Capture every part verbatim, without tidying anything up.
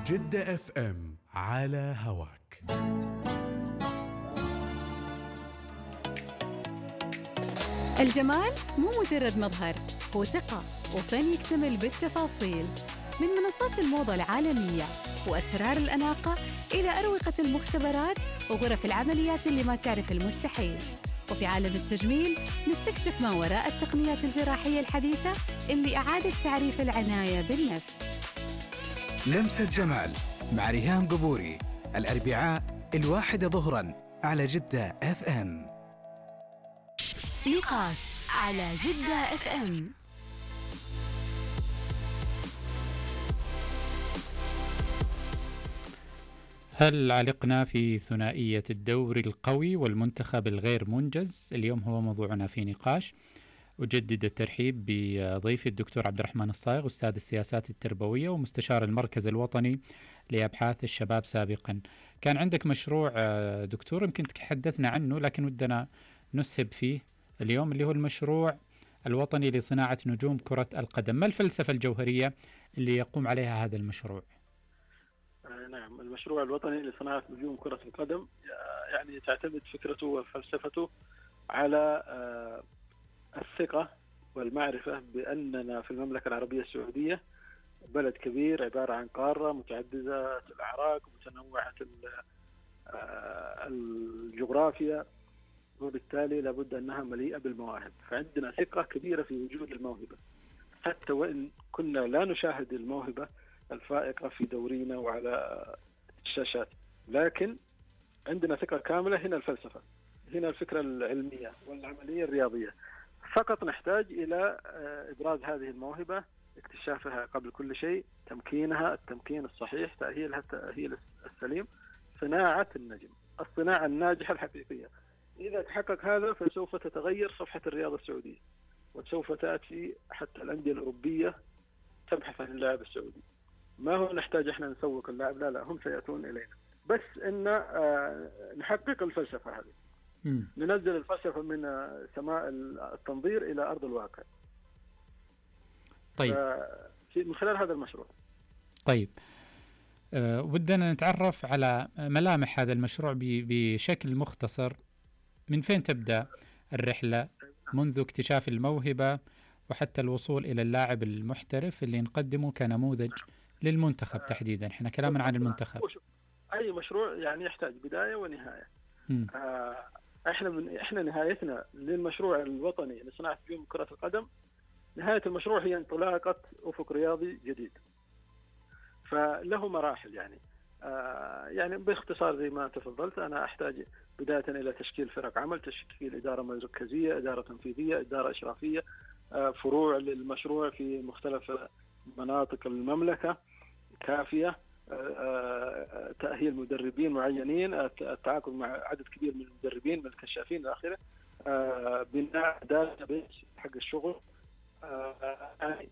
جدة اف ام على هواك. الجمال مو مجرد مظهر، هو ثقة وفن يكتمل بالتفاصيل. من منصات الموضة العالمية وأسرار الأناقة إلى أروقة المختبرات وغرف العمليات اللي ما تعرف المستحيل. وفي عالم التجميل نستكشف ما وراء التقنيات الجراحية الحديثة اللي أعادت تعريف العناية بالنفس. لمسة جمال مع ريهام قبوري، الأربعاء الواحدة ظهراً على جدة اف ام. نقاش على جدة اف ام. هل علقنا في ثنائية الدوري القوي والمنتخب الغير منجز؟ اليوم هو موضوعنا في نقاش. أجدد الترحيب بضيفي الدكتور عبد الرحمن الصايغ، أستاذ السياسات التربوية ومستشار المركز الوطني لأبحاث الشباب سابقا. كان عندك مشروع دكتور يمكن تحدثنا عنه، لكن ودنا نسهب فيه اليوم، اللي هو المشروع الوطني لصناعة نجوم كرة القدم. ما الفلسفة الجوهرية اللي يقوم عليها هذا المشروع؟ نعم، المشروع الوطني لصناعة نجوم كرة القدم يعني تعتمد فكرته وفلسفته على الثقة والمعرفة بأننا في المملكة العربية السعودية بلد كبير عبارة عن قارة متعددة الأعراق متنوعة الجغرافيا، وبالتالي لابد أنها مليئة بالمواهب. فعندنا ثقة كبيرة في وجود الموهبة، حتى وإن كنا لا نشاهد الموهبة الفائقة في دورينا وعلى الشاشات، لكن عندنا ثقة كاملة. هنا الفلسفة، هنا الفكرة العلمية والعملية الرياضية. فقط نحتاج إلى إبراز هذه الموهبة، اكتشافها قبل كل شيء، تمكينها التمكين الصحيح، تأهيلها التأهيل السليم، صناعة النجم، الصناعة الناجحة الحقيقية. إذا تحقق هذا فسوف تتغير صفحة الرياضة السعودية، وسوف تأتي حتى الأندية الأوروبية تبحث عن اللاعب السعودي. ما هو نحتاج احنا نسوق اللاعب، لا لا هم سيأتون إلينا، بس إن آه نحقق الفلسفة هذه. م. ننزل الفلسفة من سماء التنظير إلى أرض الواقع. طيب، من خلال هذا المشروع. طيب، أه ودنا نتعرف على ملامح هذا المشروع بشكل مختصر. من فين تبدأ الرحلة منذ اكتشاف الموهبة وحتى الوصول إلى اللاعب المحترف اللي نقدمه كنموذج للمنتخب تحديدا؟ احنا كلامنا عن المنتخب. أي مشروع يعني يحتاج بداية ونهاية. آه احنا من احنا نهايتنا للمشروع الوطني لصناعة نجوم كرة القدم، نهاية المشروع هي انطلاقة أفق رياضي جديد. فله مراحل يعني آه يعني باختصار زي ما تفضلت، أنا أحتاج بداية إلى تشكيل فرق عمل، تشكيل إدارة مركزية، إدارة تنفيذية، إدارة إشرافية، آه فروع للمشروع في مختلف مناطق المملكة كافية، آه تأهيل مدربين معينين، التعاقد مع عدد كبير من المدربين من الكشافين إلى آخره، آه بناء داتا بيس حق الشغل. هذه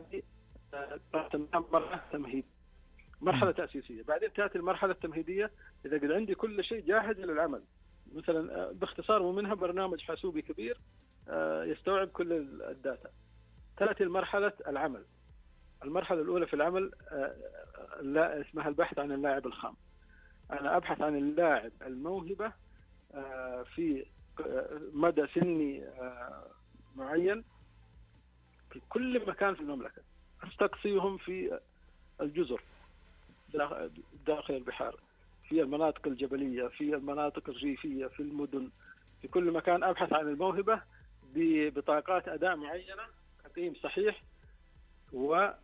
مرحلة تمهيد، مرحلة تأسيسية. بعدين تأتي المرحلة التمهيدية، إذا قد عندي كل شيء جاهز للعمل، مثلا باختصار ومنها برنامج حاسوبي كبير يستوعب كل الداتا. تأتي المرحلة العمل. المرحلة الأولى في العمل لا اسمها البحث عن اللاعب الخام. أنا أبحث عن اللاعب الموهبة في مدى سني معين في كل مكان في المملكة، أستقصيهم في الجزر داخل البحار، في المناطق الجبلية، في المناطق الريفية، في المدن، في كل مكان أبحث عن الموهبة ببطاقات أداء معينة، تقييم صحيح، وأعمل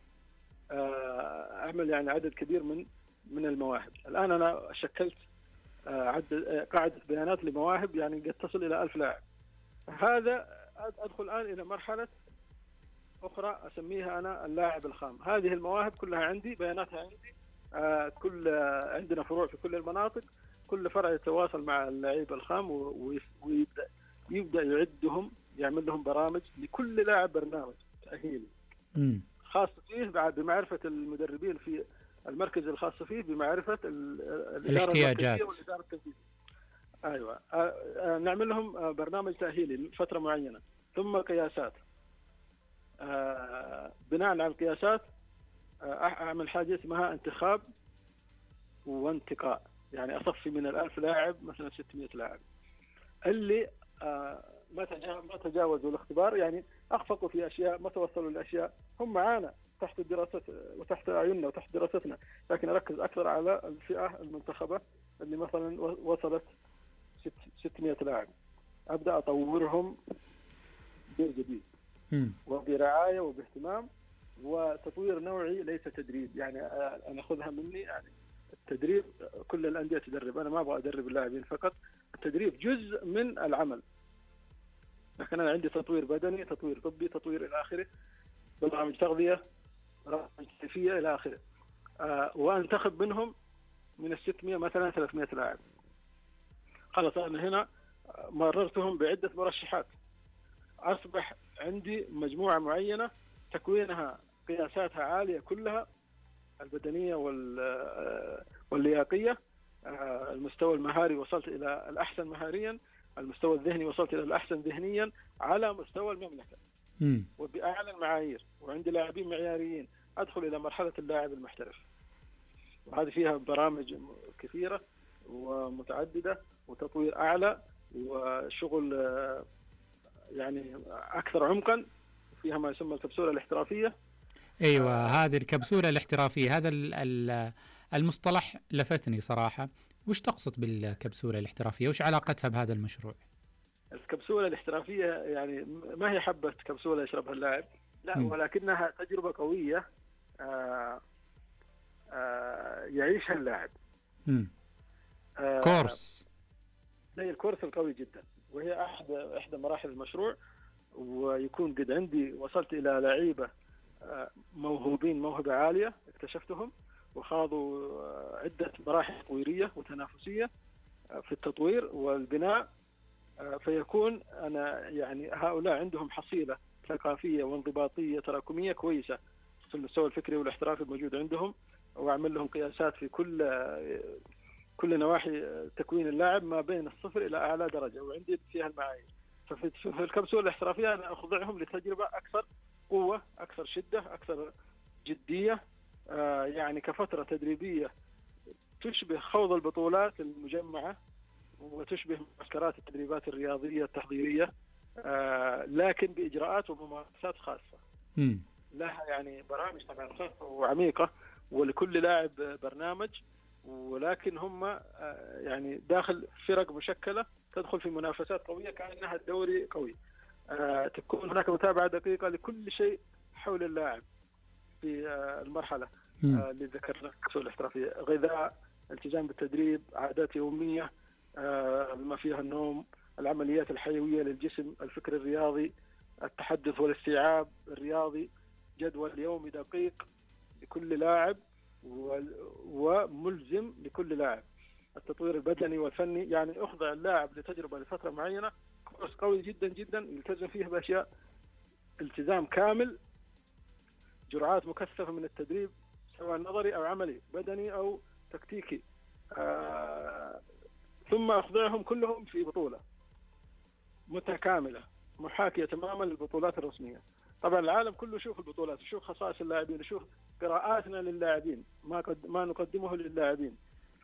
يعني عدد كبير من من المواهب. الآن أنا شكلت عدد قاعدة بيانات لمواهب يعني قد تصل إلى ألف لاعب. هذا أدخل الآن إلى مرحلة أخرى أسميها أنا اللاعب الخام. هذه المواهب كلها عندي، بياناتها عندي، آه كل آه عندنا فروع في كل المناطق، كل فرع يتواصل مع اللاعب الخام ويبدأ يبدأ يعدهم، يعمل لهم برامج لكل لاعب، برنامج تأهيلي خاص فيه بمعرفة المدربين في المركز الخاص فيه، بمعرفة الاحتياجات والإدارة التنفيذية. أيوة، آه آه نعمل لهم برنامج تأهيلي لفترة معينة، ثم قياسات. آه بناء على القياسات آه أعمل حاجة اسمها انتخاب وانتقاء، يعني أصفي من الألف لاعب مثلا ستمائة لاعب. اللي آه ما ما تجاوزوا الاختبار، يعني أخفقوا في أشياء، ما توصلوا لأشياء، هم معانا تحت الدراسة وتحت أعيننا وتحت دراستنا، لكن أركز أكثر على الفئة المنتخبة اللي مثلا وصلت ستمائة لاعب. أبدأ أطورهم بجديد وبرعاية وباهتمام وتطوير نوعي ليس تدريب. يعني أنا أخذها مني، يعني التدريب كل الأندية تدرب، أنا ما أبغى أدرب اللاعبين فقط، التدريب جزء من العمل، لكن أنا عندي تطوير بدني، تطوير طبي، تطوير إلى آخره، برامج تغذية، برامج كيفية إلى آخره. آه وأنتخب منهم من الستمائة مثلا ثلاثمائة لاعب. خلاص أنا هنا مررتهم بعدة مرشحات، أصبح عندي مجموعة معينة تكوينها قياساتها عالية كلها، البدنية واللياقية، المستوى المهاري وصلت إلى الأحسن مهاريا، المستوى الذهني وصلت إلى الأحسن ذهنيا على مستوى المملكة م. وبأعلى المعايير، وعندي لاعبين معياريين، أدخل إلى مرحلة اللاعب المحترف، وهذه فيها برامج كثيرة ومتعددة وتطوير أعلى وشغل يعني أكثر عمقا، فيها ما يسمى الكبسولة الاحترافية. أيوة آه هذه الكبسولة الاحترافية، هذا المصطلح لفتني صراحة. وش تقصد بالكبسولة الاحترافية؟ وش علاقتها بهذا المشروع؟ الكبسولة الاحترافية يعني ما هي حبة كبسولة يشربها اللاعب، لا م. ولكنها تجربة قوية آه آه يعيشها اللاعب. آه كورس زي الكورس القوي جدا، وهي أحد إحدى مراحل المشروع. ويكون قد عندي وصلت إلى لعيبة موهوبين موهبة عالية اكتشفتهم وخاضوا عدة مراحل تطويرية وتنافسية في التطوير والبناء، فيكون أنا يعني هؤلاء عندهم حصيلة ثقافية وانضباطية تراكمية كويسة في المستوى الفكري والاحترافي الموجود عندهم، وأعمل لهم قياسات في كل كل نواحي تكوين اللاعب ما بين الصفر إلى أعلى درجة، وعندي فيها المعايير. ففي الكبسولة الاحترافية أنا أخضعهم لتجربة أكثر قوة، أكثر شدة، أكثر جدية، آه يعني كفترة تدريبية تشبه خوض البطولات المجمعة وتشبه معسكرات التدريبات الرياضية التحضيرية، آه لكن بإجراءات وممارسات خاصة م. لها يعني برامج طبعا خاصة وعميقة، ولكل لاعب برنامج، ولكن هم آه يعني داخل فرق مشكلة تدخل في منافسات قوية كأنها الدوري قوي. آه تكون هناك متابعة دقيقة لكل شيء حول اللاعب في آه المرحلة آه اللي ذكرنا الكبسولة الاحترافية، غذاء، التزام بالتدريب، عادات يومية آه بما فيها النوم، العمليات الحيوية للجسم، الفكر الرياضي، التحدث والاستيعاب الرياضي، جدول يومي دقيق لكل لاعب وملزم لكل لاعب، التطوير البدني والفني، يعني أخضع اللاعب لتجربة لفترة معينة، كورس قوي جدا جدا يلتزم فيه بأشياء، التزام كامل، جرعات مكثفة من التدريب سواء نظري أو عملي، بدني أو تكتيكي، آه ثم أخضعهم كلهم في بطولة متكاملة محاكية تماما للبطولات الرسمية. طبعا العالم كله يشوف البطولات، يشوف خصائص اللاعبين، يشوف قراءاتنا للاعبين، ما قد ما نقدمه للاعبين. ف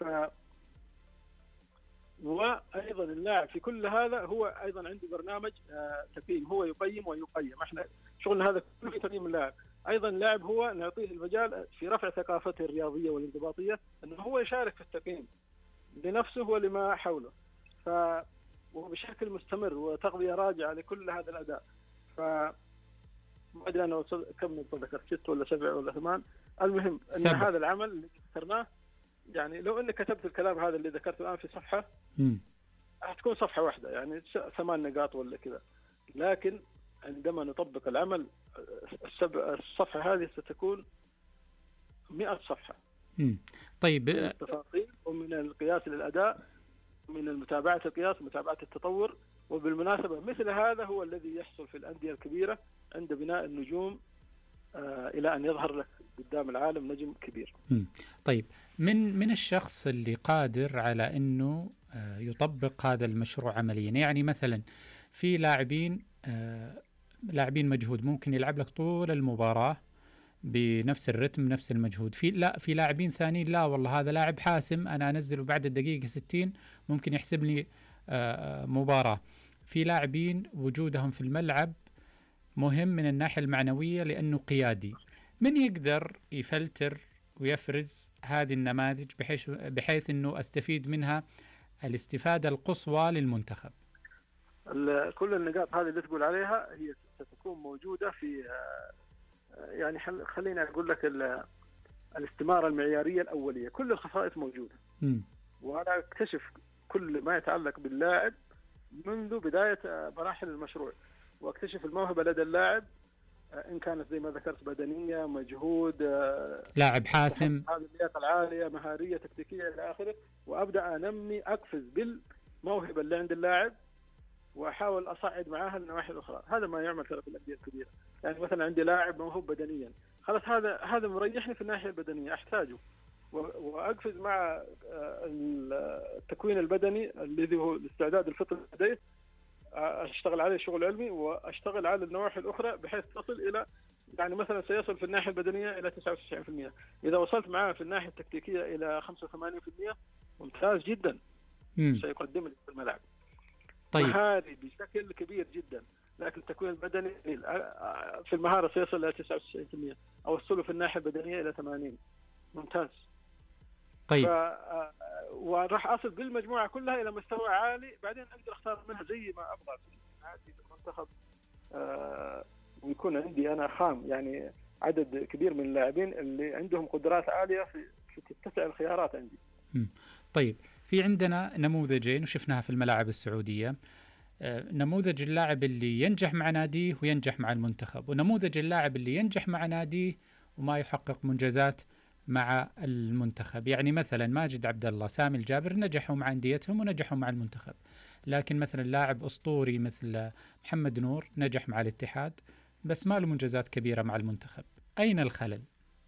وأيضا اللاعب في كل هذا هو أيضا عنده برنامج تقييم، هو يقيم ويقيم، احنا شغلنا هذا كله في تقييم اللاعب. أيضا اللاعب هو نعطيه المجال في رفع ثقافته الرياضية والانضباطية، أنه هو يشارك في التقييم لنفسه ولما حوله، ف وبشكل مستمر وتغذية راجعة لكل هذا الأداء. ف ما أدري أنا كم ذكرت ست ولا سبع ولا ثمان، المهم أن سبع. هذا العمل اللي ذكرناه، يعني لو انك كتبت الكلام هذا اللي ذكرته الان في صفحه هتكون صفحه واحده، يعني ثمان نقاط ولا كذا، لكن عندما نطبق العمل السبع الصفحه هذه ستكون مئة صفحه. مم. طيب من التفاصيل ومن القياس للاداء، من متابعه القياس، متابعه التطور. وبالمناسبه مثل هذا هو الذي يحصل في الانديه الكبيره عند بناء النجوم آه الى ان يظهر لك قدام العالم نجم كبير. مم. طيب من من الشخص اللي قادر على انه آه يطبق هذا المشروع عمليا، يعني مثلا في لاعبين آه لاعبين مجهود ممكن يلعب لك طول المباراة بنفس الرتم نفس المجهود. في لا في لاعبين ثانيين لا والله هذا لاعب حاسم أنا أنزله بعد الدقيقة ستين ممكن يحسب لي مباراة. في لاعبين وجودهم في الملعب مهم من الناحية المعنوية لأنه قيادي. من يقدر يفلتر ويفرز هذه النماذج بحيث بحيث أنه أستفيد منها الاستفادة القصوى للمنتخب؟ كل النقاط هذه اللي تقول عليها هي ستكون موجودة في يعني خليني أقول لك الاستمارة المعيارية الأولية. كل الخصائص موجودة م. وأنا أكتشف كل ما يتعلق باللاعب منذ بداية مراحل المشروع، واكتشف الموهبة لدى اللاعب إن كانت زي ما ذكرت بدنية، مجهود، لاعب حاسم، هذه اللياقة العالية، مهارية، تكتيكية إلى آخره، وأبدأ أنمي أقفز بالموهبة اللي عند اللاعب وأحاول أصعد معاها النواحي الأخرى. هذا ما يعمل ترى في الأندية الكبيرة. يعني مثلا عندي لاعب موهوب بدنيا، خلاص هذا هذا مريحني في الناحية البدنية، أحتاجه وأقفز مع التكوين البدني الذي هو الاستعداد الفطري لديه، أشتغل عليه شغل علمي وأشتغل على النواحي الأخرى بحيث تصل إلى يعني مثلا سيصل في الناحية البدنية إلى تسعة وتسعين بالمئة. إذا وصلت معاه في الناحية التكتيكية إلى خمسة وثمانين بالمئة ممتاز جدا. م. سيقدم لي في الملعب طيب. مهاري بشكل كبير جدا، لكن التكوين البدني في المهارة سيصل إلى تسعة وتسعين بالمئة، أوصله في الناحية البدنية إلى ثمانين. ممتاز. طيب. وراح أصل بالمجموعة كلها إلى مستوى عالي، بعدين أقدر أختار منها زي ما أبغى في نادي المنتخب، آه ويكون عندي أنا خام يعني عدد كبير من اللاعبين اللي عندهم قدرات عالية في, في تتسع الخيارات عندي. م. طيب في عندنا نموذجين وشفناها في الملاعب السعودية، آه نموذج اللاعب اللي ينجح مع ناديه وينجح مع المنتخب، ونموذج اللاعب اللي ينجح مع ناديه وما يحقق منجزات مع المنتخب. يعني مثلا ماجد عبد الله، سامي الجابر نجحوا مع أنديتهم ونجحوا مع المنتخب، لكن مثلا لاعب أسطوري مثل محمد نور نجح مع الاتحاد بس ما له منجزات كبيرة مع المنتخب. أين الخلل؟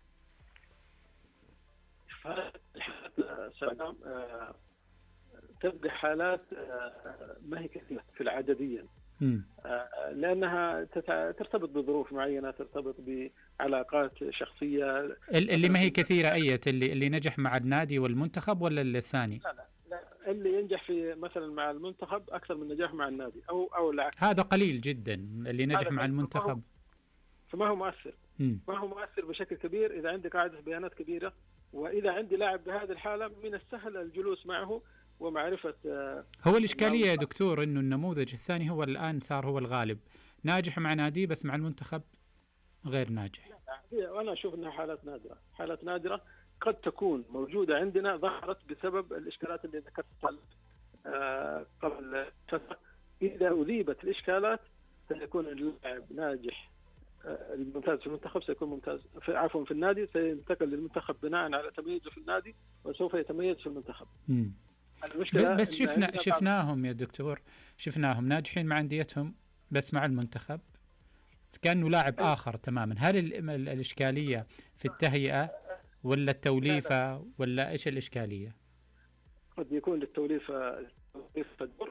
تبدأ حالات ما هي كثيرة في العددية، لأنها ترتبط بظروف معينة، ترتبط بعلاقات شخصية. اللي ما هي كثيرة أية اللي اللي نجح مع النادي والمنتخب ولا اللي الثاني؟ لا, لا لا اللي ينجح في مثلا مع المنتخب أكثر من نجاح مع النادي أو أو العكس. هذا قليل جدا اللي نجح مع المنتخب، فما هو مؤثر. م. ما هو مؤثر بشكل كبير إذا عندك قاعدة بيانات كبيرة، وإذا عندي لاعب بهذه الحالة من السهل الجلوس معه ومعرفة. هو الإشكالية يا دكتور إنه النموذج الثاني هو الآن صار هو الغالب، ناجح مع نادي بس مع المنتخب غير ناجح. وأنا أشوف أنها حالات نادرة، حالات نادرة قد تكون موجودة عندنا، ظهرت بسبب الإشكالات اللي ذكرتها قبل فترة. إذا أذيبت الإشكالات سيكون اللاعب ناجح الممتاز في المنتخب، سيكون ممتاز في عفوا في النادي، سينتقل للمنتخب بناء على تميزه في النادي وسوف يتميز في المنتخب. م. بس شفنا شفناهم يا دكتور، شفناهم ناجحين مع أنديتهم بس مع المنتخب كأنه لاعب آخر تماما. هل الإشكالية في التهيئة ولا التوليفة ولا إيش الإشكالية؟ قد يكون للتوليفة دور.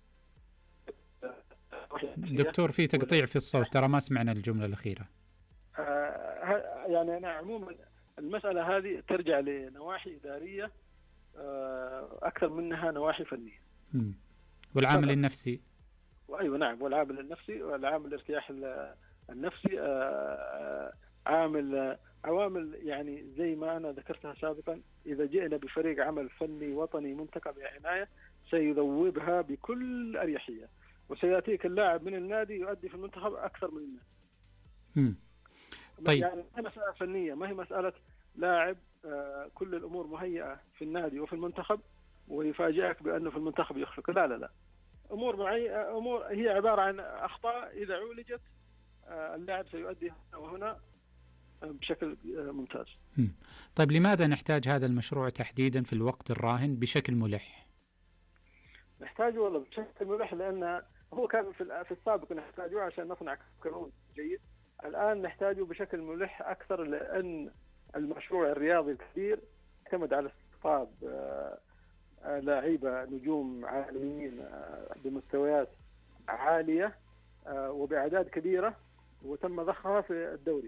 دكتور في تقطيع في الصوت، ترى ما سمعنا الجملة الأخيرة. آه يعني أنا عموما المسألة هذه ترجع لنواحي إدارية أكثر منها نواحي فنية. م. والعامل النفسي. وأيوة نعم، والعامل النفسي والعامل الارتياح النفسي عامل عوامل يعني زي ما أنا ذكرتها سابقا. إذا جئنا بفريق عمل فني وطني منتقى بعناية سيذوبها بكل أريحية، وسيأتيك اللاعب من النادي يؤدي في المنتخب أكثر من النادي. م. طيب. يعني هي مسألة فنية، ما هي مسألة لاعب آه كل الأمور مهيئة في النادي وفي المنتخب ويفاجئك بأنه في المنتخب يخفق. لا لا لا أمور معي أمور هي عبارة عن أخطاء إذا عولجت آه اللاعب سيؤدي هنا وهنا بشكل آه ممتاز. م. طيب لماذا نحتاج هذا المشروع تحديدا في الوقت الراهن بشكل ملح؟ نحتاجه والله بشكل ملح لأن هو كان في في السابق نحتاجه عشان نصنع قانون جيد. الآن نحتاجه بشكل ملح أكثر لأن المشروع الرياضي الكبير اعتمد على استقطاب لاعيبة نجوم عالميين بمستويات عالية وبأعداد كبيرة وتم ضخها في الدوري.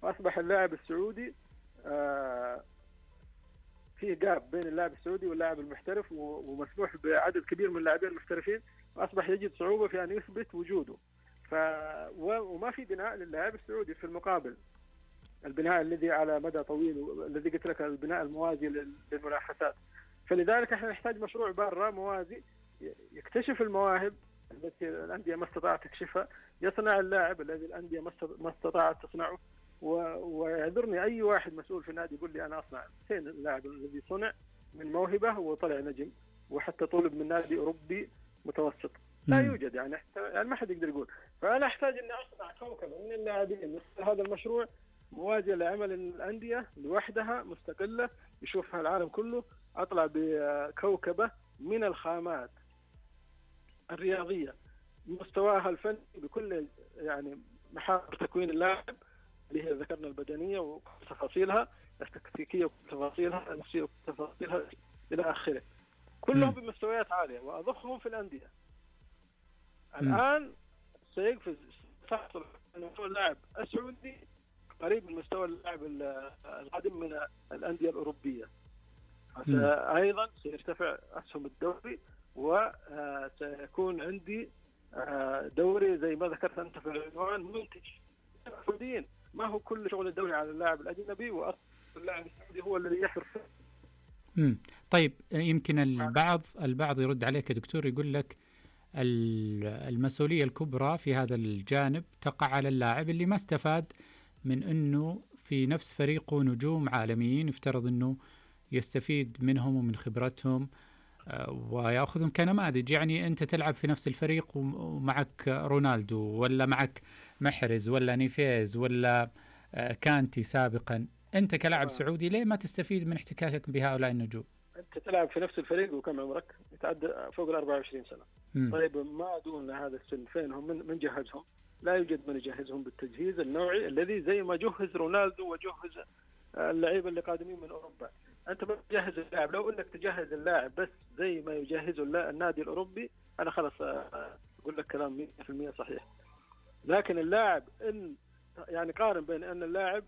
وأصبح اللاعب السعودي آه في جاب بين اللاعب السعودي واللاعب المحترف، ومسموح بعدد كبير من اللاعبين المحترفين، وأصبح يجد صعوبة في أن يثبت وجوده. ف وما في بناء للاعب السعودي في المقابل، البناء الذي على مدى طويل، الذي قلت لك البناء الموازي للمنافسات. فلذلك احنا نحتاج مشروع برا موازي يكتشف المواهب التي الأندية ما استطاعت تكشفها، يصنع اللاعب الذي الأندية ما استطاعت تصنعه. ويعذرني أي واحد مسؤول في النادي يقول لي أنا أصنع، فين اللاعب الذي صنع من موهبة وطلع نجم وحتى طلب من نادي أوروبي متوسط؟ لا يوجد. يعني يعني ما حد يقدر يقول. فأنا أحتاج إني أصنع كوكب من اللاعبين مثل هذا المشروع موازي لعمل الأندية لوحدها مستقلة يشوفها العالم كله. أطلع بكوكبة من الخامات الرياضية مستواها الفني بكل يعني محاور تكوين اللاعب اللي هي ذكرنا البدنية وتفاصيلها، التكتيكية وتفاصيلها، النفسية وتفاصيلها إلى آخره، كلهم بمستويات عالية، وأضخهم في الأندية. الآن سيقفز تحصل مستوى اللاعب السعودي قريب من مستوى اللاعب القادم من الأندية الأوروبية. أيضا سيرتفع أسهم الدوري، وسيكون عندي دوري زي ما ذكرت أنت في العنوان منتج سعوديين. ما هو كل شغل الدوري على اللاعب الأجنبي، وأصل اللاعب السعودي هو الذي يحرف. امم طيب، يمكن البعض البعض يرد عليك يا دكتور، يقول لك المسؤولية الكبرى في هذا الجانب تقع على اللاعب اللي ما استفاد من أنه في نفس فريقه نجوم عالميين، يفترض أنه يستفيد منهم ومن خبرتهم ويأخذهم كنماذج. يعني أنت تلعب في نفس الفريق ومعك رونالدو ولا معك محرز ولا نيفيز ولا كانتي سابقا، أنت كلاعب سعودي ليه ما تستفيد من احتكاكك بهؤلاء النجوم؟ أنت تلعب في نفس الفريق وكم عمرك؟ يتعدى فوق ال أربعة وعشرين سنة. م. طيب ما دون هذا السن فين هم؟ من جهزهم؟ لا يوجد من يجهزهم بالتجهيز النوعي الذي زي ما جهز رونالدو وجهز اللعيبة اللي قادمين من أوروبا. أنت ما تجهز اللاعب. لو أنك تجهز اللاعب بس زي ما يجهزه النادي الأوروبي أنا خلاص أقول لك كلام مية بالمية صحيح. لكن اللاعب إن يعني قارن بين أن اللاعب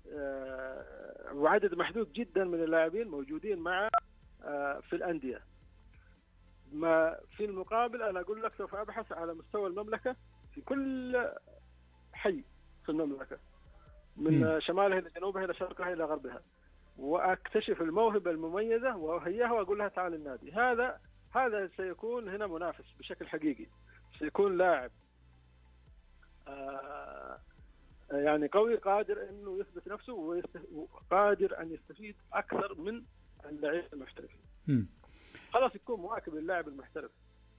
وعدد محدود جدا من اللاعبين موجودين مع في الأندية، ما في المقابل أنا أقول لك سوف أبحث على مستوى المملكة في كل حي في المملكة من م. شمالها إلى جنوبها إلى شرقها إلى غربها، وأكتشف الموهبة المميزة وهيها وأقول لها تعال النادي. هذا هذا سيكون هنا منافس بشكل حقيقي، سيكون لاعب آه يعني قوي قادر إنه يثبت نفسه وقادر أن يستفيد أكثر من اللاعب المحترف. م. خلاص يكون مواكب للاعب المحترف.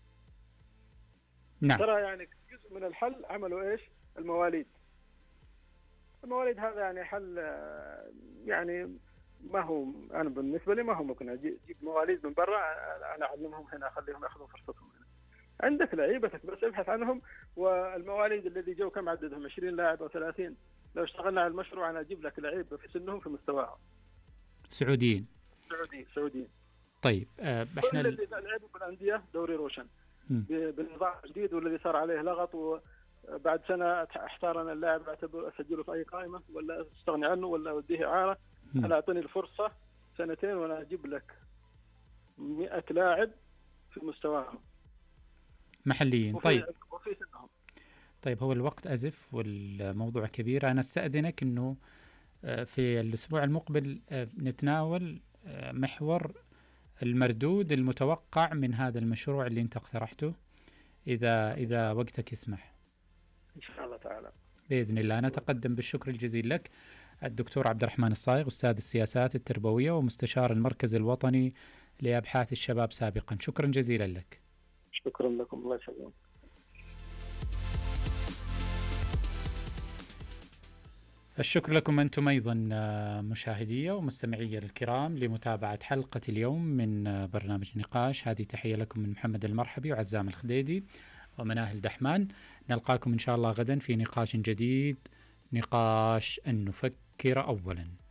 نعم. ترى يعني جزء من الحل عملوا إيش؟ المواليد. المواليد هذا يعني حل يعني ما هو أنا بالنسبة لي ما هو مقنع. جيب مواليد من برا أنا أعلمهم هنا أخليهم يأخذون فرصتهم هنا. عندك لعيبتك بس ابحث عنهم. والمواليد الذي جو كم عددهم؟ عشرين لاعب أو ثلاثين. لو اشتغلنا على المشروع أنا أجيب لك لعيبة في سنهم في مستواهم. سعوديين. سعوديين سعوديين. طيب أه احنا اللي لعبوا بالأندية دوري روشن بالنظام الجديد والذي صار عليه لغط، وبعد سنة احتار أنا اللاعب أعتبر أسجله في أي قائمة ولا أستغني عنه ولا أوديه إعارة. أنا أعطني الفرصة سنتين وأنا أجيب لك مئة لاعب في مستواهم محليين. طيب وفي سنهم. طيب هو الوقت أزف والموضوع كبير. أنا استأذنك أنه في الأسبوع المقبل نتناول محور المردود المتوقع من هذا المشروع اللي أنت اقترحته، إذا إذا وقتك يسمح. إن شاء الله تعالى. بإذن الله. أنا أتقدم بالشكر الجزيل لك الدكتور عبد الرحمن الصايغ، أستاذ السياسات التربوية ومستشار المركز الوطني لأبحاث الشباب سابقا. شكرا جزيلا لك. شكرا لكم، الله يسلمك. الشكر لكم أنتم أيضا مشاهدي ومستمعي الكرام لمتابعة حلقة اليوم من برنامج نقاش. هذه تحية لكم من محمد المرحبي وعزام الخديدي ومناهل دحمان. نلقاكم إن شاء الله غدا في نقاش جديد، نقاش أن نفكر أولا.